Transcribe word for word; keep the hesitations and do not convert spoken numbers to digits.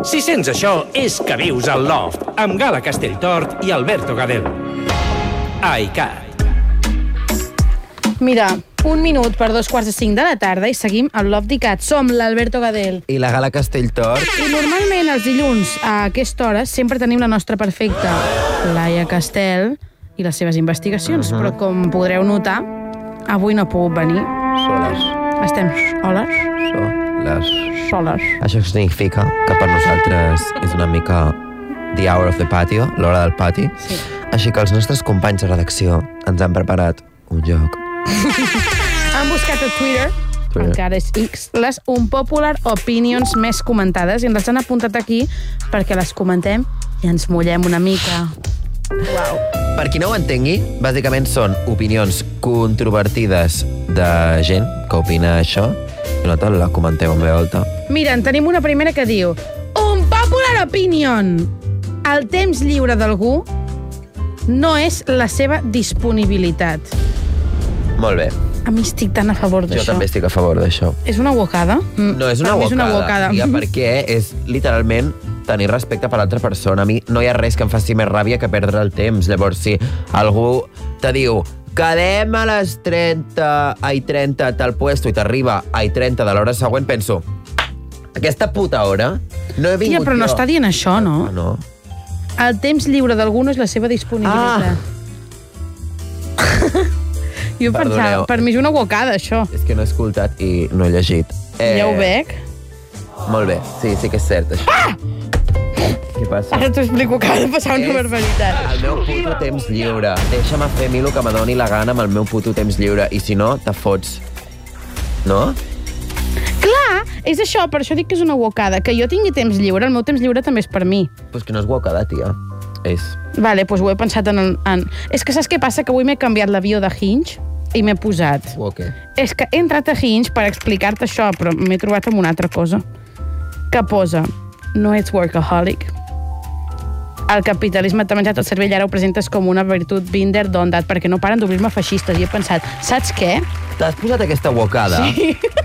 Si sents això, és que vius al Loft, amb Gala Castelltort i Alberto Gadel. iCat. Mira, un minut per dos quarts de cinc de la tarda i seguim al Loft iCat. Som l'Alberto Gadel. I la Gala Castelltort. I normalment els dilluns a aquesta hora sempre tenim la nostra perfecta Laia Castell i les seves investigacions, uh-huh. però com podreu notar, avui no ha pogut venir. Soles. Estem soles. Soles. Soles. Això significa que per nosaltres és una mica the hour of the patio, l'hora del pati. Sí. Així que els nostres companys de redacció ens han preparat un joc. Han buscat a Twitter, Twitter, encara és X, les unpopular opinions més comentades i ens les han apuntat aquí perquè les comentem i ens mullem una mica. Uau. Per qui no ho entengui, bàsicament són opinions controvertides de gent que opina això i nosaltres la comentem en veu alta. Mira, en tenim una primera que diu: unpopular opinion. El temps lliure d'algú no és la seva disponibilitat. Molt bé. A mi estic tan a favor d'això. Jo també estic a favor d'això. És una guacada? No, és una guacada. És una guacada. Ja, perquè és literalment tenir respecte per l'altra persona. A mi no hi ha res que em faci més ràbia que perdre el temps. Llavors, si algú te diu quedem a les trenta, ai, trenta tal puesto i t'arriba ai, trenta de l'hora següent, penso, aquesta puta hora no he vingut jo. Tia, però no jo. està dient això, no? Ah, no. El temps lliure d'algú no és la seva disponibilitat. Ah. Jo pensava, per mi és una guacada, això. És que no he escoltat i no he llegit. Eh... Ja ho veig. Molt bé, sí, sí que és cert, això. Ah! Què passa? Ara t'ho explico, que ha de passar una barbaritat. El meu puto temps lliure. Deixa'm fer a mi el que me doni la gana amb el meu puto temps lliure. I si no, te fots. No? Clar, és això, per això dic que és una guacada. Que jo tingui temps lliure, el meu temps lliure també és per mi. Pues que no és guacada, tia. És... Vale, doncs ho he pensat en... en... És que saps què passa? Que avui m'he canviat l'avió de Hinge i m'he posat... Okay. És que he entrat a Hinge per explicar-te això, però m'he trobat amb una altra cosa. Que posa, no ets workaholic. El capitalisme t'ha menjat el cervell, ara ho presentes com una virtut binder dondat, perquè no paren d'obrir-me feixistes. I he pensat, saps què? T'has posat aquesta guacada? Sí.